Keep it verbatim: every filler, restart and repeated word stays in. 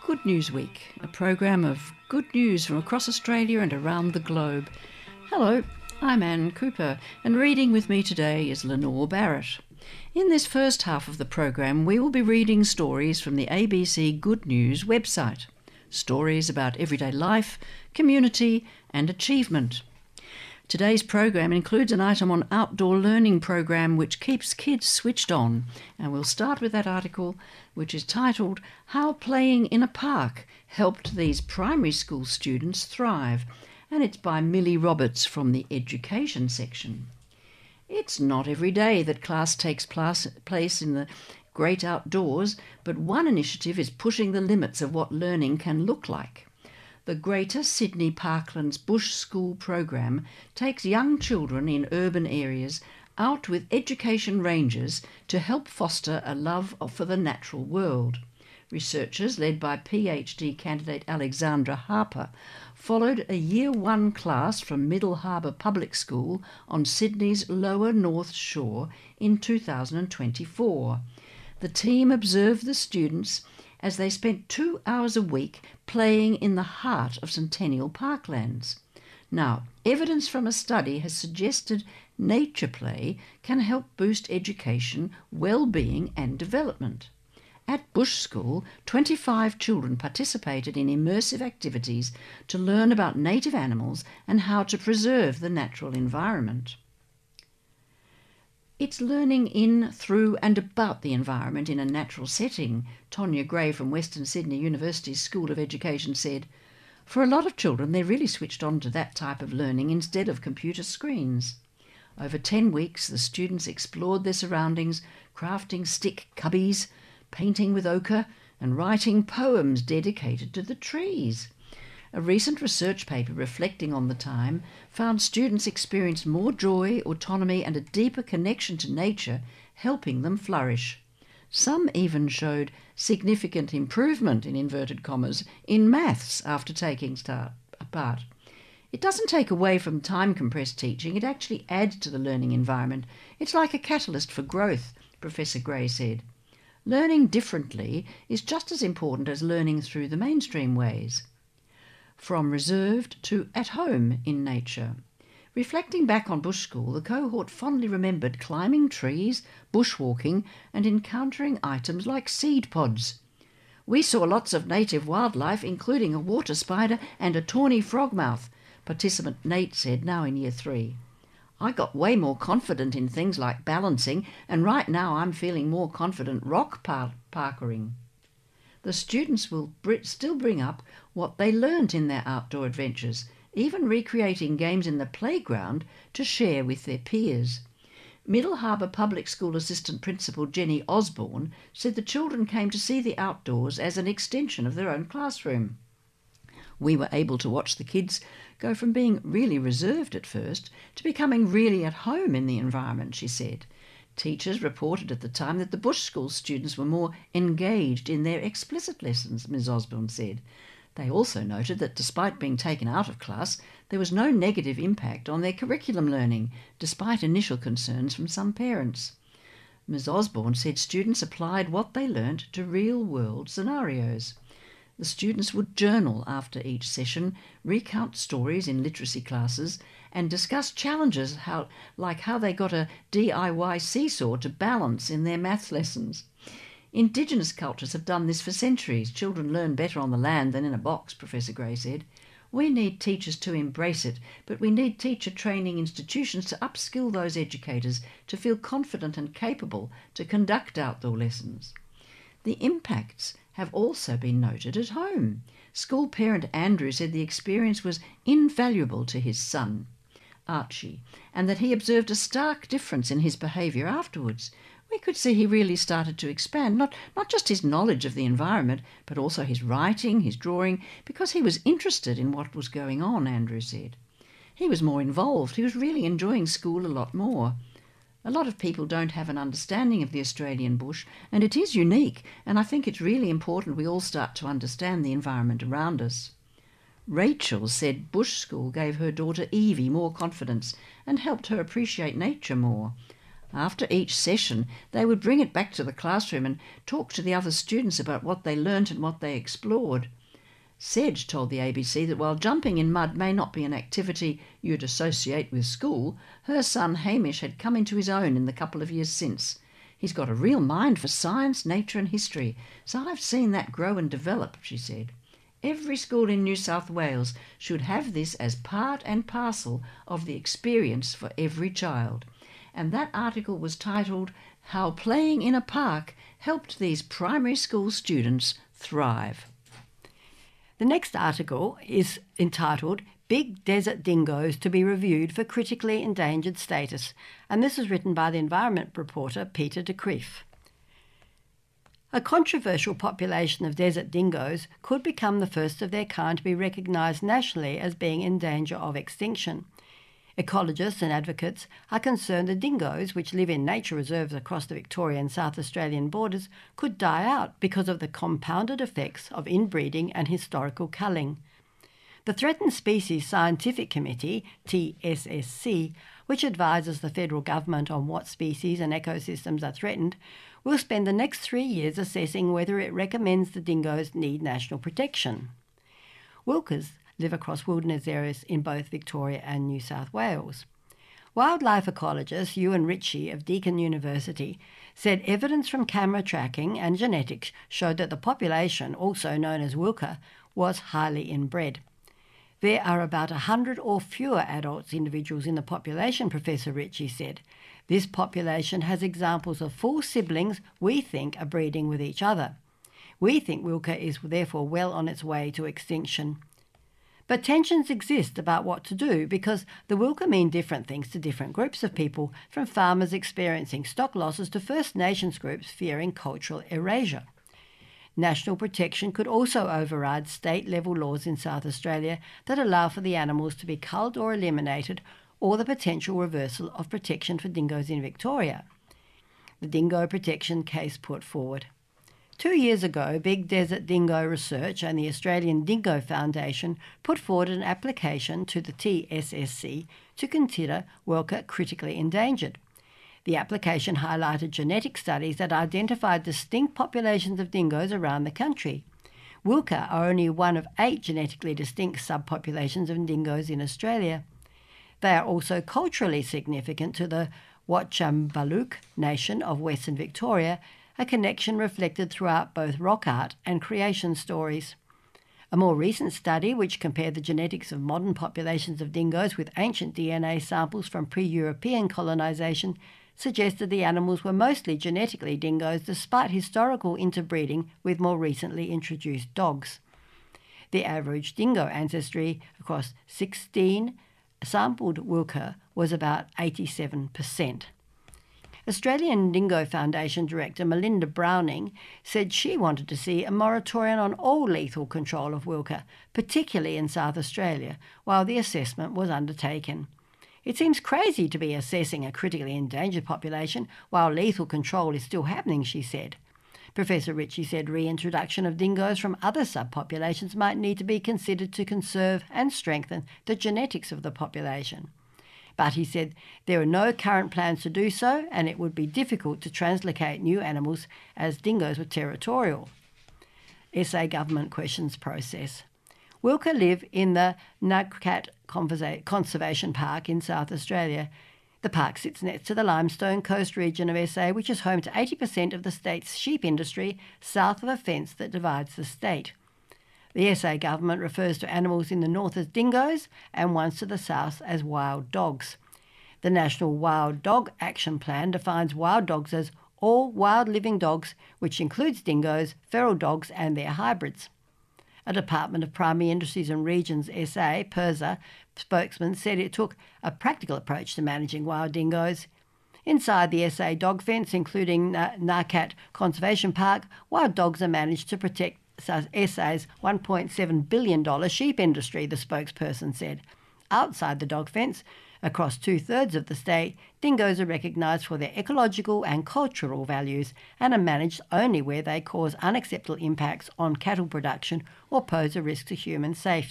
Good News Week, a program of good news from across Australia and around the globe. Hello, I'm Anne Cooper, and reading with me today is Lenore Barrett. In this first half of the program, we will be reading stories from the A B C Good News website. Stories about everyday life, community and achievement. Today's program includes an item on outdoor learning program which keeps kids switched on, and we'll start with that article which is titled How Playing in a Park Helped These Primary School Students Thrive, and it's by Millie Roberts from the Education section. It's not every day that class takes place in the great outdoors, but one initiative is pushing the limits of what learning can look like. The Greater Sydney Parklands Bush School program takes young children in urban areas out with education rangers to help foster a love for the natural world. Researchers, led by PhD candidate Alexandra Harper, followed a Year One class from Middle Harbour Public School on Sydney's Lower North Shore in two thousand twenty-four. The team observed the students as they spent two hours a week playing in the heart of Centennial Parklands. Now, evidence from a study has suggested nature play can help boost education, well-being and development. At Bush School, twenty-five children participated in immersive activities to learn about native animals and how to preserve the natural environment. It's learning in, through and about the environment in a natural setting, Tonya Gray from Western Sydney University's School of Education said. For a lot of children, they're really switched on to that type of learning instead of computer screens. Over ten weeks, the students explored their surroundings, crafting stick cubbies, painting with ochre, and writing poems dedicated to the trees. A recent research paper reflecting on the time found students experienced more joy, autonomy and a deeper connection to nature, helping them flourish. Some even showed significant improvement, in inverted commas, in maths after taking start, part. It doesn't take away from time-compressed teaching, it actually adds to the learning environment. It's like a catalyst for growth, Professor Gray said. Learning differently is just as important as learning through the mainstream ways. From reserved to at home in nature. Reflecting back on Bush School, the cohort fondly remembered climbing trees, bushwalking and encountering items like seed pods. We saw lots of native wildlife, including a water spider and a tawny frogmouth, participant Nate said, now in year three. I got way more confident in things like balancing, and right now I'm feeling more confident rock par- parkouring. The students will br- still bring up what they learnt in their outdoor adventures, even recreating games in the playground to share with their peers. Middle Harbour Public School Assistant Principal Jenny Osborne said the children came to see the outdoors as an extension of their own classroom. We were able to watch the kids go from being really reserved at first to becoming really at home in the environment, she said. Teachers reported at the time that the Bush School students were more engaged in their explicit lessons, Miz Osborne said. They also noted that despite being taken out of class, there was no negative impact on their curriculum learning, despite initial concerns from some parents. Miz Osborne said students applied what they learnt to real-world scenarios. The students would journal after each session, recount stories in literacy classes, and discuss challenges how, like how they got a D I Y seesaw to balance in their maths lessons. Indigenous cultures have done this for centuries. Children learn better on the land than in a box, Professor Gray said. We need teachers to embrace it, but we need teacher training institutions to upskill those educators to feel confident and capable to conduct outdoor lessons. The impacts have also been noted at home. School parent Andrew said the experience was invaluable to his son, Archie, and that he observed a stark difference in his behaviour afterwards. We could see he really started to expand, not, not just his knowledge of the environment, but also his writing, his drawing, because he was interested in what was going on, Andrew said. He was more involved. He was really enjoying school a lot more. A lot of people don't have an understanding of the Australian bush, and it is unique, and I think it's really important we all start to understand the environment around us. Rachel said Bush School gave her daughter Evie more confidence and helped her appreciate nature more. After each session, they would bring it back to the classroom and talk to the other students about what they learnt and what they explored. Sedge told the A B C that while jumping in mud may not be an activity you'd associate with school, her son Hamish had come into his own in the couple of years since. He's got a real mind for science, nature and history, so I've seen that grow and develop, she said. Every school in New South Wales should have this as part and parcel of the experience for every child. And that article was titled, How Playing in a Park Helped These Primary School Students Thrive. The next article is entitled Big Desert Dingoes to be Reviewed for Critically Endangered Status, and this is written by the environment reporter Peter de Kreef. A controversial population of desert dingoes could become the first of their kind to be recognised nationally as being in danger of extinction. Ecologists and advocates are concerned the dingoes, which live in nature reserves across the Victorian and South Australian borders, could die out because of the compounded effects of inbreeding and historical culling. The Threatened Species Scientific Committee, T S S C, which advises the federal government on what species and ecosystems are threatened, will spend the next three years assessing whether it recommends the dingoes need national protection. Wilkers live across wilderness areas in both Victoria and New South Wales. Wildlife ecologist Ewan Ritchie of Deakin University said evidence from camera tracking and genetics showed that the population, also known as Wilker, was highly inbred. There are about one hundred or fewer adult individuals in the population, Professor Ritchie said. This population has examples of full siblings we think are breeding with each other. We think Wilker is therefore well on its way to extinction. But tensions exist about what to do because the Wilker mean different things to different groups of people, from farmers experiencing stock losses to First Nations groups fearing cultural erasure. National protection could also override state-level laws in South Australia that allow for the animals to be culled or eliminated, or the potential reversal of protection for dingoes in Victoria. The dingo protection case put forward. Two years ago, Big Desert Dingo Research and the Australian Dingo Foundation put forward an application to the T S S C to consider Wilker critically endangered. The application highlighted genetic studies that identified distinct populations of dingoes around the country. Wilker are only one of eight genetically distinct subpopulations of dingoes in Australia. They are also culturally significant to the Wotjambaluk Nation of Western Victoria, a connection reflected throughout both rock art and creation stories. A more recent study, which compared the genetics of modern populations of dingoes with ancient D N A samples from pre-European colonisation, suggested the animals were mostly genetically dingoes despite historical interbreeding with more recently introduced dogs. The average dingo ancestry across sixteen sampled Wilker was about eighty-seven percent. Australian Dingo Foundation Director Melinda Browning said she wanted to see a moratorium on all lethal control of Wilker, particularly in South Australia, while the assessment was undertaken. It seems crazy to be assessing a critically endangered population while lethal control is still happening, she said. Professor Ritchie said reintroduction of dingoes from other subpopulations might need to be considered to conserve and strengthen the genetics of the population. But he said there are no current plans to do so, and it would be difficult to translocate new animals as dingoes were territorial. S A government questions process. Wilker live in the Nugcat Conservation Park in South Australia. The park sits next to the Limestone Coast region of S A, which is home to eighty percent of the state's sheep industry, south of a fence that divides the state. The S A government refers to animals in the north as dingoes and ones to the south as wild dogs. The National Wild Dog Action Plan defines wild dogs as all wild living dogs, which includes dingoes, feral dogs and their hybrids. A Department of Primary Industries and Regions S A, PIRSA, spokesman said it took a practical approach to managing wild dingoes. Inside the S A dog fence, including Nugcat Conservation Park, wild dogs are managed to protect S A's one point seven billion dollars sheep industry, the spokesperson said. Outside the dog fence, across two-thirds of the state, dingoes are recognised for their ecological and cultural values and are managed only where they cause unacceptable impacts on cattle production or pose a risk to human safety.